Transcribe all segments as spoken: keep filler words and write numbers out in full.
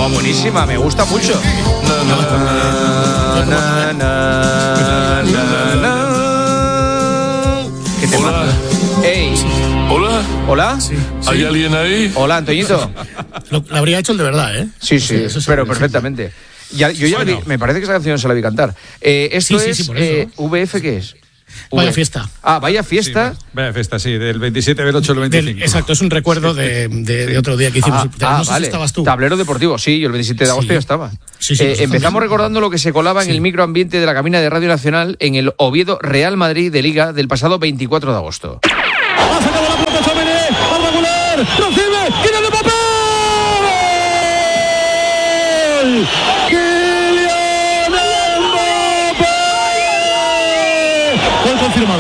Oh, buenísima, me gusta mucho. Na, na, na, na, na, na. ¿Qué te Hola. Ey. Hola. ¿Hola? Sí, ¿Hay sí. alguien ahí? Hola, Antoñito. Lo, lo habría hecho el de verdad, ¿eh? Sí, sí, Eso pero seguro, perfectamente. Ya, yo ya la vi, me parece que esa canción se la vi cantar. Eh, esto Sí, sí, es sí, por eso. eh, V F, ¿qué es? Vaya V- fiesta. Ah, vaya fiesta. Sí, vaya fiesta, sí, del veintisiete del ocho al Del- veinticinco. exacto, es un recuerdo de, de, de otro día que hicimos. Ah, no ah, sé si vale. estabas tú. Tablero deportivo, sí, yo el veintisiete de agosto Sí. ya estaba. Sí, sí, Eh, nosotros empezamos también. recordando lo que se colaba en Sí. el microambiente de la cabina de Radio Nacional en el Oviedo Real Madrid de Liga del pasado veinticuatro de agosto. Ha sacado la pelota Chomene, al regular, recibe, ¡Kylian Mbappé! ¡Kylian Mbappé! Gol confirmado.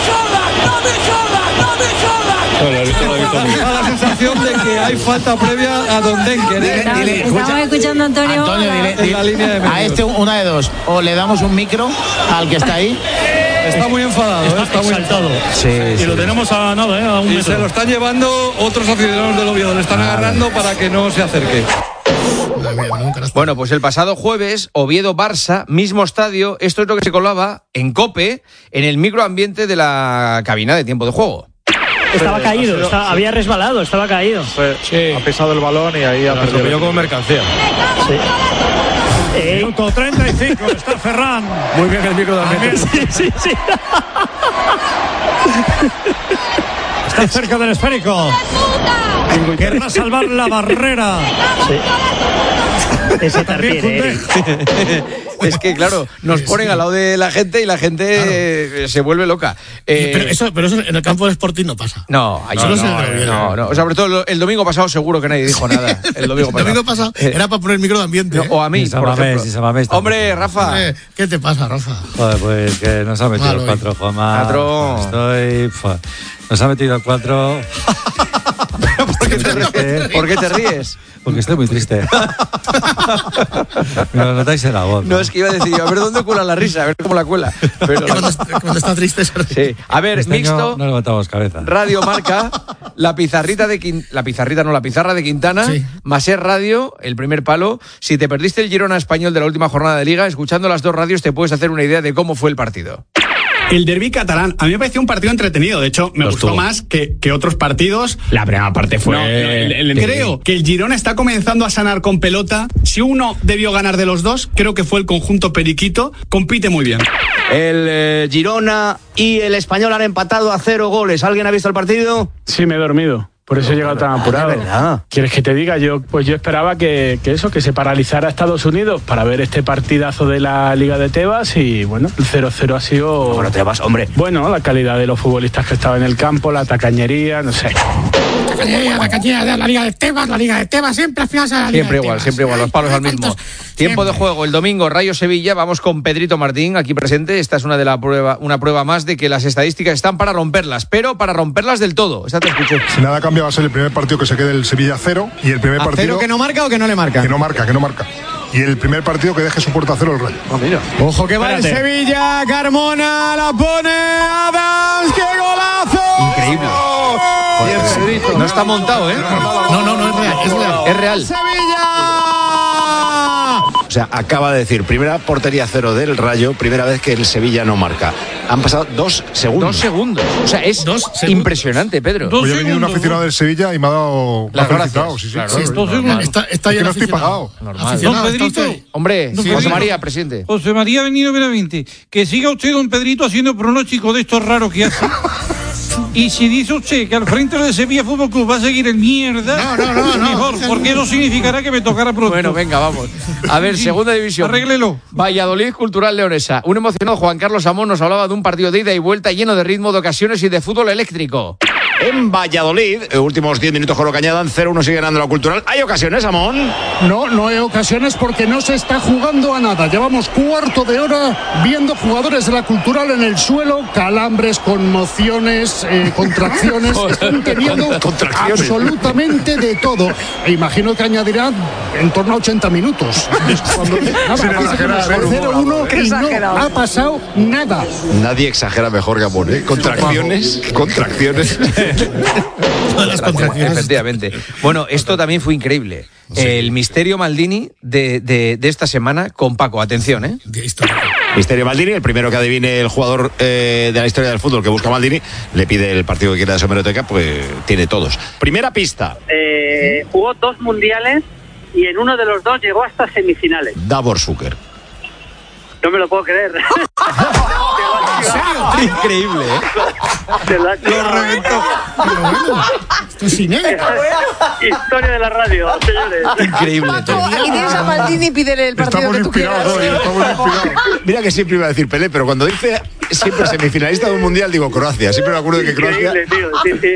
Da la sensación de que hay falta previa a Don Denker, ¿eh? Estamos, dile, estamos escucha. escuchando a Antonio. Antonio, dile, En la dile- línea de a medios. este una de dos, o le damos un micro al que está ahí. Está muy enfadado, ¿eh? Está muy Exaltado. Y lo tenemos a nada, ¿eh? A un Y metro. se lo están llevando otros aficionados del Oviedo, le están agarrando para que no se acerque. Madre mía, menudo canasto. Bueno, pues el pasado jueves, Oviedo-Barça, mismo estadio, esto es lo que se colaba en COPE, en el microambiente de la cabina de tiempo de juego. Estaba caído, estaba- había resbalado, estaba caído. Ha pisado el balón y ahí ha perdido. como mercancía. Eh, Minuto treinta y cinco, está Ferran. Muy bien el micro también. sí, sí, sí. Está cerca del esférico. Querrá salvar la barrera. Ese También Tartiere, Koundé. Es que, claro, nos ponen al lado de la gente y la gente eh, se vuelve loca. Eh, pero, eso, pero eso en el campo del Sporting no pasa. No, ahí Solo no, se no, le olvida. no, no. O sea, sobre todo el domingo pasado seguro que nadie dijo nada. El domingo El pasado. domingo pasado Eh, era para poner el micro de ambiente. no, ¿eh? o a mí, Ni San por Mamés, ejemplo. ni San Mamés tampoco. Hombre, Rafa. Eh, ¿Qué te pasa, Rafa? Joder, pues que nos ha metido Malo, el cuatro, eh. Juanma. Cuatro. Estoy... fua. Nos ha metido el cuatro ¿Por qué te ríes? ¿Por qué te ríes? porque estoy muy triste. Me lo notáis en la voz. No, es que iba a decir, a ver dónde cuela la risa, a ver cómo la cuela. Pero Que cuando, cuando está triste se ríe. sí. A ver, Este año mixto, no levantamos cabeza. Radio Marca, la pizarrita de Quin- la pizarrita no, la pizarra de Quintana, Sí. Maser Radio, el primer palo. Si te perdiste el Girona Español de la última jornada de Liga, escuchando las dos radios te puedes hacer una idea de cómo fue el partido. El derbi catalán, a mí me pareció un partido entretenido. De hecho, me Lo gustó estuvo. más que, que otros partidos. La primera parte fue. No, no, el- el- creo que el Girona está comenzando a sanar con pelota. Si uno debió ganar de los dos, creo que fue el conjunto periquito. Compite muy bien. El eh, Girona y el Español han empatado a cero goles. ¿Alguien ha visto el partido? Sí, me he dormido. Por eso he llegado tan apurado. de verdad. ¿Quieres que te diga? Yo, pues yo esperaba que, que eso, que se paralizara Estados Unidos para ver este partidazo de la Liga de Tebas y bueno, el cero cero ha sido... Bueno, te vas, hombre. Bueno, la calidad de los futbolistas que estaban en el campo, la tacañería, no sé. La cañería, la cañería de la Liga de Tebas, la Liga de Tebas, siempre al final sale la Liga Siempre de igual, Tebas. siempre igual, los palos al mismo. ¿Cuántos? Tiempo de Siempre. juego, el domingo, Rayo Sevilla, vamos con Pedrito Martín, aquí presente. Esta es una de la prueba, una prueba más de que las estadísticas están para romperlas, pero para romperlas del todo. Esta te escucho. Si nada cambia, va a ser el primer partido que se quede el Sevilla cero y el primer ¿A partido cero que no marca o que no le marca? que no marca, que no marca. Y el primer partido que deje su puerta a cero el Rayo. Ojo que va el Espérate. Sevilla, Carmona la pone Adams, ¡qué golazo! Increíble. Joder, no está montado, ¿eh? No, no, no es real, es real. Es real. ¡Sevilla! O sea, acaba de decir, primera portería cero del Rayo, primera vez que el Sevilla no marca. Han pasado dos segundos. Dos segundos. O sea, es Dos segundos. impresionante, Pedro. Dos Hoy ha venido un segundos, aficionado del Sevilla y me ha dado. me ha Las felicitado, gracias. sí, sí, Claro, claro. sí, dos Está, segundos. está, está Es que bien no estoy aficionado. pagado. Aficionado, Don está usted Pedrito. ahí. Hombre, Don José Pedrito. María, presidente. José María Benito Benavente, que siga usted, don Pedrito, haciendo pronóstico de estos raros que hace. Y si dice usted que al frente de Sevilla Fútbol Club va a seguir el mierda, No, no, no, no. mejor, porque eso significará que me tocará pronto. Bueno, venga, vamos. A ver, Sí, segunda división. arréglelo. Valladolid Cultural Leonesa. Un emocionado Juan Carlos Amón nos hablaba de un partido de ida y vuelta lleno de ritmo, de ocasiones y de fútbol eléctrico. En Valladolid, eh, últimos diez minutos con lo que añadan, cero uno sigue ganando la Cultural. ¿Hay ocasiones, Amón? No, no hay ocasiones porque no se está jugando a nada. Llevamos cuarto de hora viendo jugadores de la Cultural en el suelo, calambres, conmociones, eh, contracciones. Están teniendo Contracciones. absolutamente de todo. E imagino que añadirán en torno a ochenta minutos. Cuando, nada, Sin aquí exagerar, seguimos ¿eh? cero uno y no ha pasado nada. Nadie exagera mejor que Amón, ¿eh? Contracciones, contracciones. Todas las contracciones. Efectivamente. Bueno, esto también fue increíble. Sí. El misterio Maldini de, de, de esta semana con Paco. Atención, ¿eh? Misterio Maldini, el primero que adivine el jugador eh, de la historia del fútbol que busca Maldini, le pide el partido que quiera de su hemeroteca, pues tiene todos. Primera pista. Eh, jugó dos mundiales y en uno de los dos llegó hasta semifinales. Davor Zucker. No me lo puedo creer. ¿En serio? Increíble, ¿eh? Se lo, lo reventó. Pero bueno, esto es inédito. Historia de la radio, señores. Increíble. Y tienes a Maldini y pídele el partido estamos que tú quieras. Hoy, estamos inspirados. Mira que siempre iba a decir Pelé, pero cuando dice siempre semifinalista de un mundial, digo Croacia. Siempre me acuerdo de que Croacia... Increíble, tío. Sí, sí.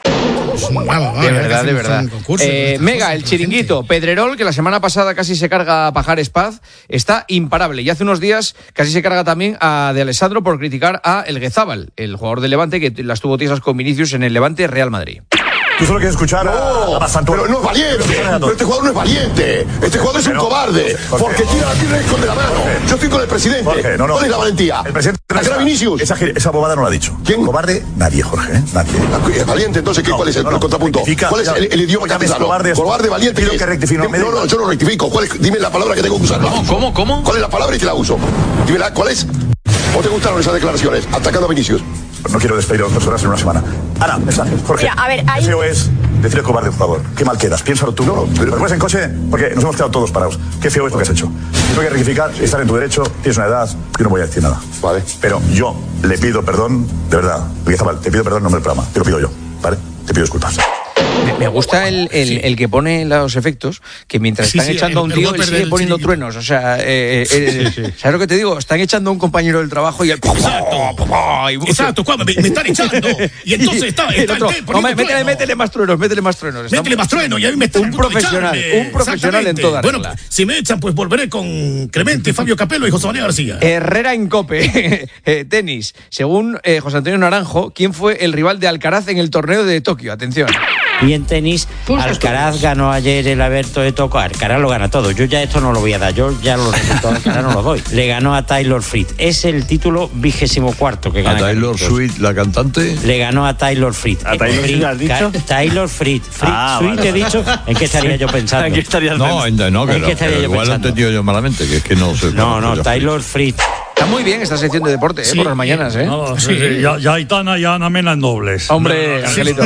Vamos, de verdad, de verdad. Concurso, eh, Mega, el chiringuito. Gente. Pedrerol, que la semana pasada casi se carga a Pajares Paz, está imparable. Y hace unos días casi se carga también a De Alessandro por criticar a El Guezábal, el jugador del Levante, que las tuvo tiesas con Vinicius en el Levante Real Madrid. Tú solo quieres escuchar no, a Bastante. Pero no es valiente. Pero este jugador no es valiente. Este jugador es un cobarde. Porque tira la tierra y esconde la mano. Yo estoy con el presidente. Jorge, no, no. ¿Cuál es la valentía? El presidente. ¿A Vinicius? Esa, esa bobada no la ha dicho. ¿Quién? Cobarde, nadie, Jorge. ¿eh? Nadie. ¿Es valiente? Entonces, ¿qué, no, ¿cuál es el, no, no, contrapunto? ¿Cuál es el, el idioma castellano? Cobarde, cobarde, valiente. Pido que rectifique. No, no, no, yo no rectifico. ¿Cuál es? Dime la palabra que tengo que usar. ¿Cómo? ¿Cómo? ¿Cómo? ¿Cuál es la palabra y te la uso? Dime la, ¿cuál es? ¿O te gustaron esas declaraciones? Atacando a Vinicius. No quiero despedir a dos personas en una semana. Ana, mensajes. Jorge. Mira, a ver, hay... Qué feo es decirle cobarde, por favor. Qué mal quedas. Piénsalo tú. No, no, pero... ¿Te pones en coche? Porque nos hemos quedado todos parados. Qué feo es lo que has hecho. Tengo que rectificar, estar en tu derecho, tienes una edad, yo no voy a decir nada. Vale. Pero yo le pido perdón, de verdad. Guizabal, te pido perdón en nombre del programa. Te lo pido yo, ¿vale? Te pido disculpas. Me gusta el, el, sí. el que pone los efectos, que mientras sí, están sí, echando a un tío, él sigue poniendo chiringuito. Truenos. O sea, eh, eh, sí, sí. ¿sabes lo que te digo? Están echando a un compañero del trabajo y el... Exacto, y exacto, me, me están echando. Y entonces está... está otro, no, métele, métele más truenos, métele más truenos. Métele más truenos y a mí me están... Un profesional, un profesional en toda regla. Bueno, si me echan, pues volveré con Clemente, Fabio Capello y José María García. Herrera en Cope, eh, tenis. Según eh, José Antonio Naranjo, ¿quién fue el rival de Alcaraz en el torneo de Tokio? Atención. Y en tenis, Alcaraz ganó ayer el Abierto de Tokio. Alcaraz lo gana todo. Yo ya esto no lo voy a dar. Yo ya los resultados de Alcaraz no los doy. Le ganó a Taylor Fritz. Es el título vigésimo cuarto que gana. ¿A Taylor Swift, la cantante? Le ganó a Taylor Fritz. ¿A Taylor Fritz has dicho? Taylor Fritz. Fritz ah, Swift vale, he dicho. ¿En qué estaría yo pensando? ¿En qué estarías no, pensando? No, que ¿En qué estaría no, yo igual lo he entendido yo malamente, que es que no sé. No, no, Taylor Fritz. Está muy bien esta sección de deporte, ¿eh? Sí, por las mañanas, ¿eh? No, sí, sí. Ya, ya Aitana y Ana Mena en dobles. Hombre, no, Angelito.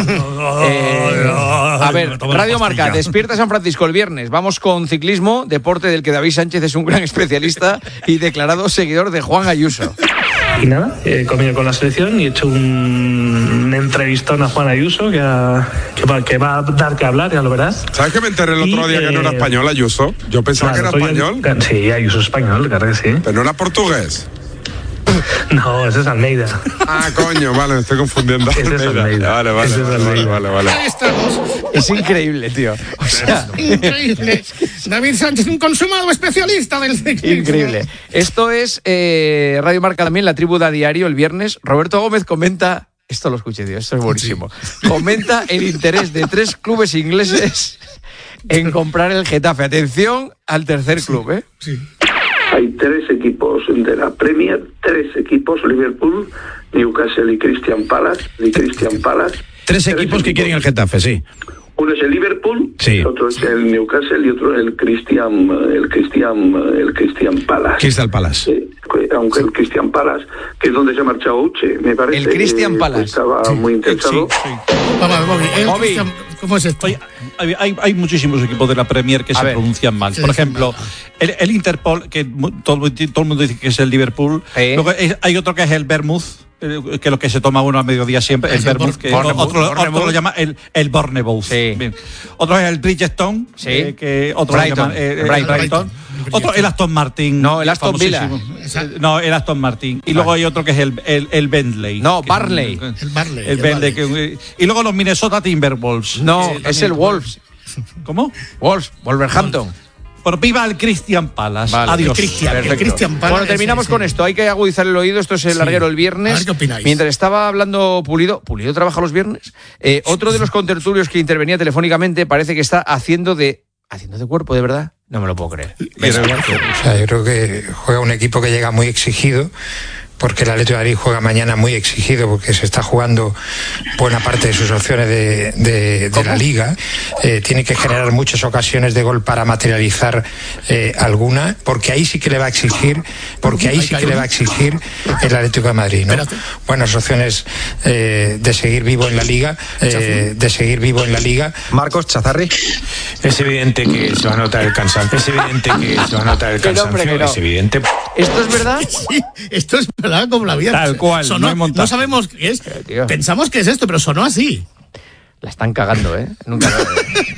eh, a ver, Radio Marca, despierta San Francisco el viernes. Vamos con ciclismo, deporte del que David Sánchez es un gran especialista y declarado seguidor de Juan Ayuso. Y nada, he comido con la selección y he hecho un, un entrevistón a Juan Ayuso que, ha, que, va, que va a dar que hablar, ya lo verás. ¿Sabes que me enteré el otro y, día que eh, no era español Ayuso? Yo pensaba claro, que era español. El, sí, Ayuso es español, claro que sí. Pero no era portugués. No, ese es Almeida. Ah, coño, vale, me estoy confundiendo. Ese es Almeida. Vale, vale, ese es Almeida. vale, vale, vale. Ahí estamos. Es increíble, tío. O sea, es increíble. David Sánchez, un consumado especialista del ciclismo. Increíble. Esto es eh, Radio Marca también, la tribu de diario, el viernes. Roberto Gómez comenta... Esto lo escuché, tío, esto es buenísimo. Sí. Comenta el interés de tres clubes ingleses en comprar el Getafe. Atención al tercer club, ¿eh? Sí. Hay tres equipos de la Premier, tres equipos, Liverpool, Newcastle y Crystal Palace, y Crystal Palace. Tres, tres equipos, equipos que quieren el Getafe, sí. Uno es el Liverpool, sí. Otro es el Newcastle y otro el Christian, el Christian, el Christian Palace. Crystal Palace. Sí, aunque el Christian Palace, que es donde se ha marchado Uche, me parece. El Christian Palace. Estaba sí. muy interesado. Sí, sí. Vamos, Bobby, el Bobby. Christian, ¿cómo es esto? Oye, hay, hay, hay muchísimos equipos de la Premier que a se ver. pronuncian mal. Sí, Por sí, ejemplo, el, el Interpol, que todo, todo el mundo dice que es el Liverpool. Sí. Luego hay otro que es el Bournemouth, que es lo que se toma uno a mediodía siempre, el Bournemouth, que Bournemouth, otro, Bournemouth. otro lo llama el, el Bournemouth. Sí. Bien. Otro es el Bridgestone, sí. eh, que otro Brighton. lo llaman eh, Brighton. Brighton. Otro el Aston Martin. No, el Aston Villa. No, el Aston Martin. Y luego hay otro que es el, el, el Bentley. No, Barley. Es, el Barley. El, el Bentley. Que, y luego los Minnesota Timberwolves. No, eh, es el Wolves. ¿Cómo? Wolves, Wolverhampton. Por viva el Christian Palace. Vale. Adiós. El Christian, el Christian Palace. Bueno, terminamos sí, con sí. esto. Hay que agudizar el oído. Esto es el Sí. larguero el viernes. A ver qué opináis. Mientras estaba hablando Pulido, ¿Pulido trabaja los viernes? Eh, otro de los contertulios que intervenía telefónicamente parece que está haciendo de... ¿Haciendo de cuerpo, de verdad? No me lo puedo creer. O sea, yo creo que juega un equipo que llega muy exigido, porque el Atlético de Madrid juega mañana muy exigido, porque se está jugando buena parte de sus opciones de, de, de la Liga. Eh, tiene que generar muchas ocasiones de gol para materializar eh, alguna, porque ahí sí que le va a exigir, porque ahí sí que le va a exigir el Atlético de Madrid, ¿no? Buenas opciones eh, de seguir vivo en la Liga, eh, de seguir vivo en la Liga. Marcos Chazarri. Es evidente que se va a notar el cansancio. Es evidente que se va a notar el cansancio. hombre, que no. Es evidente. ¿Esto es verdad? Sí, esto es verdad como la vida. Tal cual, sonó, no hay montaje. no sabemos qué es. Eh, tío. Pensamos que es esto, pero sonó así. La están cagando, ¿eh? Nunca lo...